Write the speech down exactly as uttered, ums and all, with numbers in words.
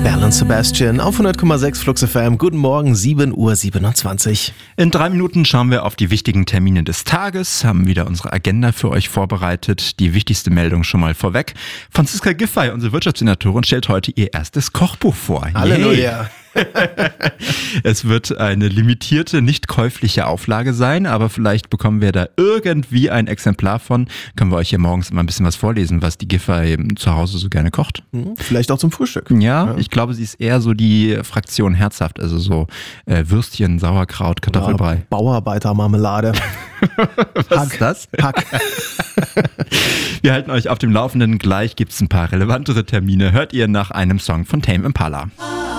Alan Sebastian auf hundert Komma sechs Flux F M. Guten Morgen, sieben Uhr siebenundzwanzig. In drei Minuten schauen wir auf die wichtigen Termine des Tages, haben wieder unsere Agenda für euch vorbereitet. Die wichtigste Meldung schon mal vorweg. Franziska Giffey, unsere Wirtschaftssenatorin, stellt heute ihr erstes Kochbuch vor. Halleluja. Es wird eine limitierte, nicht käufliche Auflage sein, aber vielleicht bekommen wir da irgendwie ein Exemplar von. Können wir euch hier morgens mal ein bisschen was vorlesen, was die Giffey zu Hause so gerne kocht. Vielleicht auch zum Frühstück. Ja, ja, ich glaube, sie ist eher so die Fraktion herzhaft, also so äh, Würstchen, Sauerkraut, Kartoffelbrei. Ja, Bauarbeitermarmelade. Was Hack, ist das? Hack. Wir halten euch auf dem Laufenden. Gleich gibt es ein paar relevantere Termine. Hört ihr nach einem Song von Tame Impala.